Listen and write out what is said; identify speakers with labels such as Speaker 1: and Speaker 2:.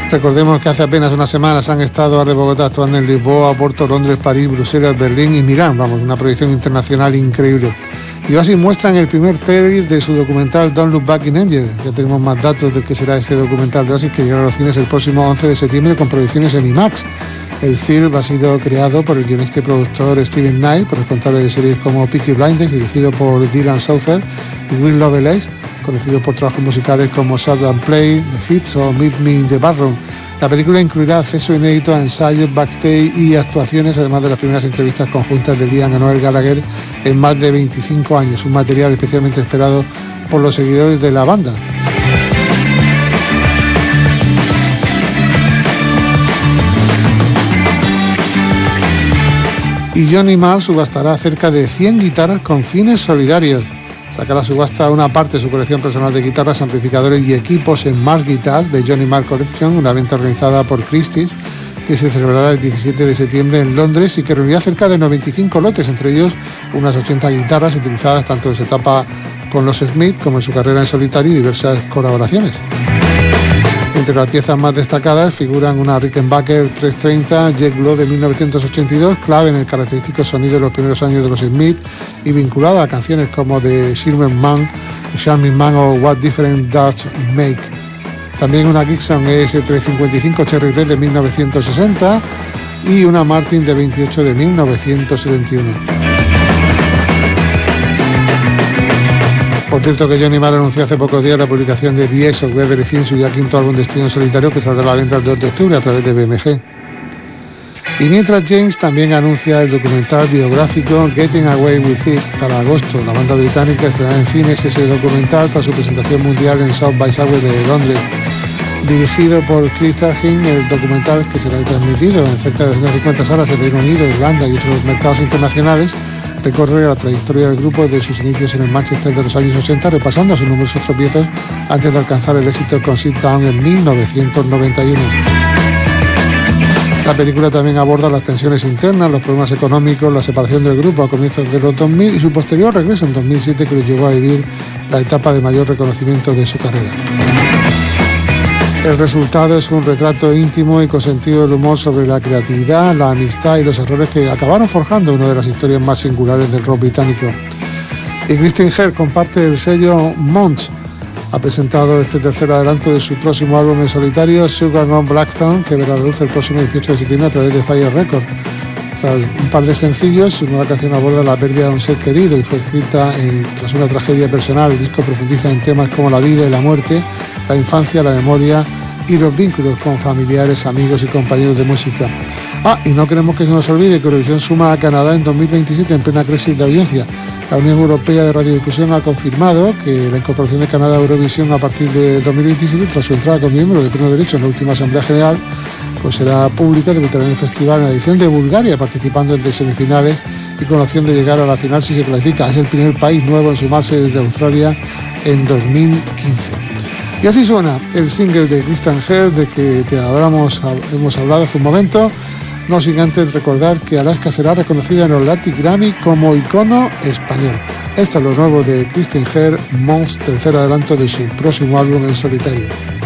Speaker 1: Recordemos que hace apenas unas semanas han estado de Bogotá actuando en Lisboa, Porto, Londres, París, Bruselas, Berlín y Milán. Vamos, una proyección internacional increíble. Y así muestran el primer trailer de su documental Don't Look Back in Anger. Ya tenemos más datos de qué será este documental de Oasis, que llegará a los cines el próximo 11 de septiembre con proyecciones en IMAX. El film ha sido creado por el guionista y productor Steven Knight, por responsable de series como Peaky Blinders, dirigido por Dylan Souther, y Will Lovelace, conocido por trabajos musicales como Sad and Play, The Hits o Meet Me in the Bathroom. La película incluirá acceso inédito a ensayos, backstage y actuaciones, además de las primeras entrevistas conjuntas de Liam y Noel Gallagher en más de 25 años, un material especialmente esperado por los seguidores de la banda. Y Johnny Marr subastará cerca de 100 guitarras con fines solidarios. Saca a la subasta una parte de su colección personal de guitarras, amplificadores y equipos en Marr Guitars de Johnny Marr Collection, una venta organizada por Christie's, que se celebrará el 17 de septiembre en Londres y que reunirá cerca de 95 lotes, entre ellos unas 80 guitarras utilizadas tanto en su etapa con los Smith como en su carrera en solitario y diversas colaboraciones. Entre las piezas más destacadas figuran una Rickenbacker 330 Jet Glow de 1982, clave en el característico sonido de los primeros años de los Smith y vinculada a canciones como The Charming Man o What Difference Does It Make. También una Gibson ES355 Cherry Red de 1960 y una Martin de 28 de 1971. Por cierto que Johnny Marr anunció hace pocos días la publicación de The X of Beverly Hills, su ya quinto álbum de estudio en solitario, que saldrá a la venta el 2 de octubre a través de BMG. Y mientras James también anuncia el documental biográfico Getting Away With It para agosto. La banda británica estrenará en cines ese documental tras su presentación mundial en South by Southwest de Londres. Dirigido por Chris Targin, el documental, que será transmitido en cerca de 250 salas en Reino Unido, Irlanda y otros mercados internacionales, recorre la trayectoria del grupo desde sus inicios en el Manchester de los años 80, repasando sus numerosos tropiezos antes de alcanzar el éxito con Sit Down en 1991. La película también aborda las tensiones internas, los problemas económicos, la separación del grupo a comienzos de los 2000 y su posterior regreso en 2007, que les llevó a vivir la etapa de mayor reconocimiento de su carrera. El resultado es un retrato íntimo y con sentido del humor sobre la creatividad, la amistad y los errores que acabaron forjando una de las historias más singulares del rock británico. Y Christian Hare comparte el sello Monts. Ha presentado este tercer adelanto de su próximo álbum en solitario, Sugar on Blackstone, que verá la luz el próximo 18 de septiembre a través de Fire Records. Tras un par de sencillos, su nueva canción aborda la pérdida de un ser querido y fue escrita tras una tragedia personal. El disco profundiza en temas como la vida y la muerte, la infancia, la memoria y los vínculos con familiares, amigos y compañeros de música. Y no queremos que se nos olvide que Eurovisión suma a Canadá en 2027 en plena crisis de audiencia. La Unión Europea de Radiodifusión ha confirmado que la incorporación de Canadá a Eurovisión a partir de 2027, tras su entrada como miembro de pleno derecho en la última Asamblea General, pues será pública, debutará en el festival en la edición de Bulgaria, participando en semifinales y con opción de llegar a la final si se clasifica. Es el primer país nuevo en sumarse desde Australia en 2015. Y así suena el single de Christian Hare, de que hemos hablado hace un momento, no sin antes recordar que Alaska será reconocida en los Latin Grammy como icono español. Esto es lo nuevo de Christian Hare, Mons, tercer adelanto de su próximo álbum en solitario.